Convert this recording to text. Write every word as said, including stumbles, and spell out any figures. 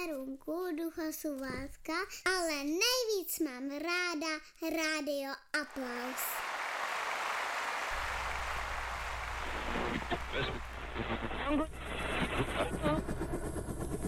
Perunku, Duchosu Válka, ale nejvíc mám ráda Rádio Aplaus.